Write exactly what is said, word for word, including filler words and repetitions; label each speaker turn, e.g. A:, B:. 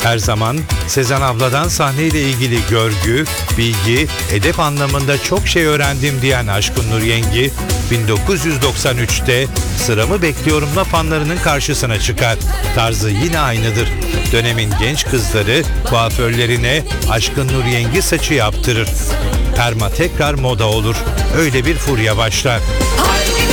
A: Her zaman Sezen abladan sahneyle ilgili görgü, bilgi, edep anlamında çok şey öğrendim diyen Aşkın Nur Yengi, bin dokuz yüz doksan üçte Sıramı Bekliyorum'la fanlarının karşısına çıkar. Tarzı yine aynıdır. Dönemin genç kızları kuaförlerine Aşkın Nur Yengi saçı yaptırır. Perma tekrar moda olur. Öyle bir furya başlar.
B: Haydi